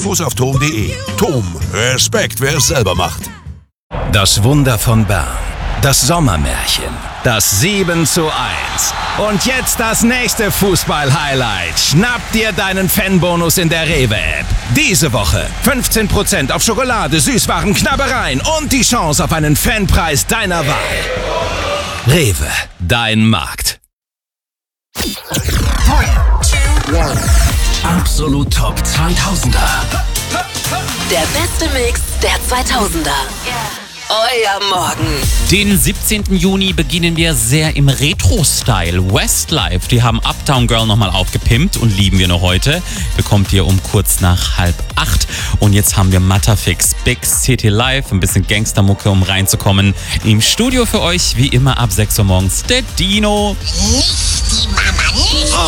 Infos auf tom.de. Tom, Respekt, wer es selber macht. Das Wunder von Bern. Das Sommermärchen. Das 7:1. Und jetzt das nächste Fußball-Highlight. Schnapp dir deinen Fanbonus in der Rewe-App. Diese Woche 15% auf Schokolade, Süßwaren, Knabbereien und die Chance auf einen Fanpreis deiner Wahl. Rewe, dein Markt. Absolut Top 2000er. Der beste Mix der 2000er. Euer Morgen. Den 17. Juni beginnen wir sehr im Retro-Style. Westlife, die haben Uptown Girl nochmal aufgepimpt und lieben wir noch heute. Bekommt ihr um kurz nach 7:30. Und jetzt haben wir Matterfix, Big City Live, ein bisschen Gangstermucke, um reinzukommen. Im Studio für euch, wie immer ab 6 Uhr morgens, der Dino. Nicht die Mama, nicht